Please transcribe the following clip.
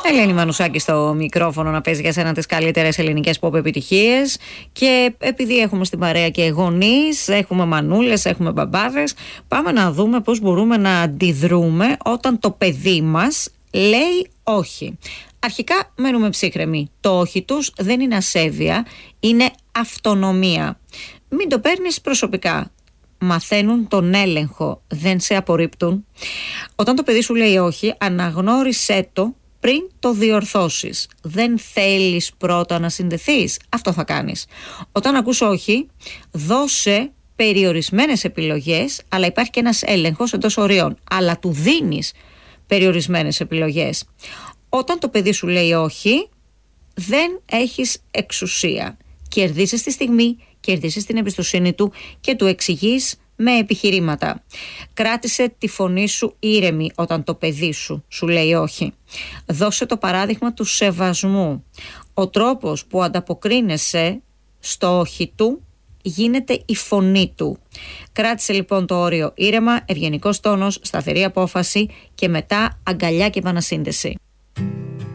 Ελένη Μανουσάκη στο μικρόφωνο να παίζει για σένα τις καλύτερες ελληνικές pop επιτυχίες. Και επειδή έχουμε στην παρέα και γονείς, έχουμε μανούλες, έχουμε μπαμπάδες, πάμε να δούμε πώς μπορούμε να αντιδρούμε όταν το παιδί μας λέει όχι. Αρχικά μένουμε ψύχρεμοι. Το όχι τους δεν είναι ασέβεια, είναι αυτονομία. Μην το παίρνεις προσωπικά. Μαθαίνουν τον έλεγχο, δεν σε απορρίπτουν. Όταν το παιδί σου λέει όχι, αναγνώρισέ το πριν το διορθώσεις. Δεν θέλεις πρώτα να συνδεθείς? Αυτό θα κάνεις. Όταν ακούς όχι, δώσε περιορισμένες επιλογές, αλλά υπάρχει και ένας έλεγχος εντός ορίων. Αλλά του δίνεις περιορισμένες επιλογές. Όταν το παιδί σου λέει όχι, δεν έχεις εξουσία. Κερδίζεις τη στιγμή, κερδίζεις την εμπιστοσύνη του και του εξηγείς με επιχειρήματα. Κράτησε τη φωνή σου ήρεμη όταν το παιδί σου λέει όχι. Δώσε το παράδειγμα του σεβασμού. Ο τρόπος που ανταποκρίνεσαι στο όχι του γίνεται η φωνή του. Κράτησε λοιπόν το όριο ήρεμα, ευγενικός τόνος, σταθερή απόφαση και μετά αγκαλιά και επανασύνδεση.